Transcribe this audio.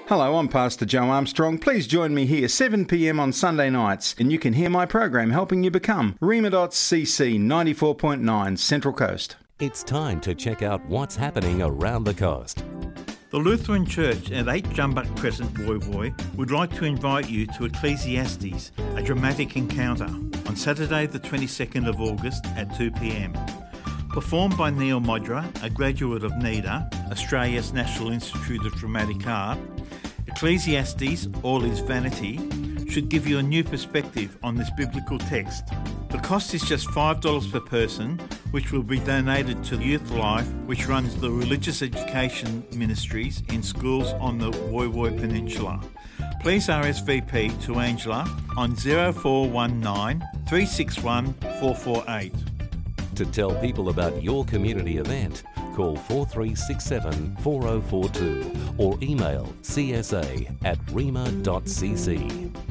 Hello, I'm Pastor Joe Armstrong. Please join me here 7 p.m. on Sunday nights, and you can hear my program helping you become Rema.cc 94.9 Central Coast. It's time to check out what's happening around the coast. The Lutheran Church at 8 Jumbuck Crescent, Woy Woy, would like to invite you to Ecclesiastes, a dramatic encounter, on Saturday the 22nd of August at 2 p.m. Performed by Neil Modra, a graduate of NIDA, Australia's National Institute of Dramatic Art, Ecclesiastes, All is Vanity, should give you a new perspective on this biblical text. The cost is just $5 per person, which will be donated to Youth Life, which runs the religious education ministries in schools on the Woy Woy Peninsula. Please RSVP to Angela on 0419 361 448. To tell people about your community event, call 4367 4042 or email csa@rema.cc.